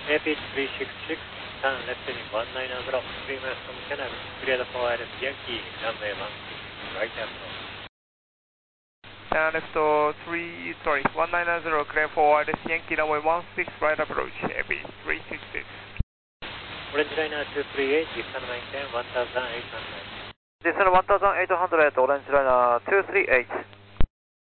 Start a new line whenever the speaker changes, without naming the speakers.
AP366, turn left heading 190, 3 miles from Canal, clear for ILS Yankee, runway 16, right approach.
Turn left 190, clear for ILS Yankee, runway 16, right approach, AP366.
Orange Liner 238, descend maintain 1800.
Descend 1800, Orange Liner 238.